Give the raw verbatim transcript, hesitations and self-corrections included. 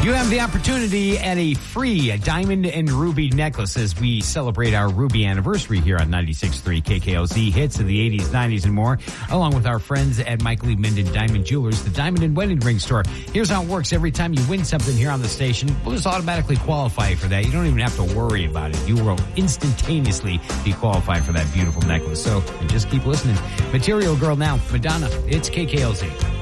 You have the opportunity at a free diamond and ruby necklace as we celebrate our ruby anniversary here on ninety-six point three K K L Z, hits of the eighties, nineties, and more, along with our friends at Michael E. Minden Diamond Jewelers, the Diamond and Wedding Ring Store. Here's how it works. Every time you win something here on the station, we'll just automatically qualify you for that. You don't even have to worry about it. You will instantaneously be qualified for that beautiful necklace. So just keep listening. Material Girl now, Madonna. It's K K L Z.